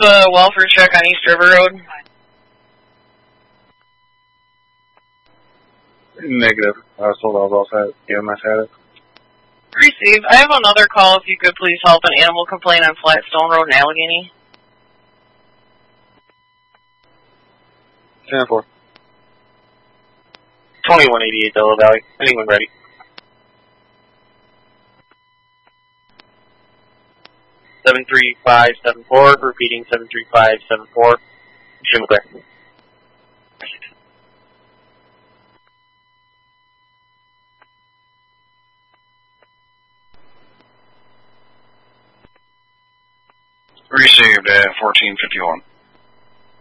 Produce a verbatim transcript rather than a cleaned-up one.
the welfare check on East River Road? Negative. I was told I was all set. E M S had it. Receive. I have another call if you could please help an animal complaint on Flatstone Road in Allegheny. ten four. twenty-one eighty-eight Delaware Valley. Anyone ready? seven three five seven four, repeating seven three five seven four. Extremely clear. Received at fourteen fifty-one.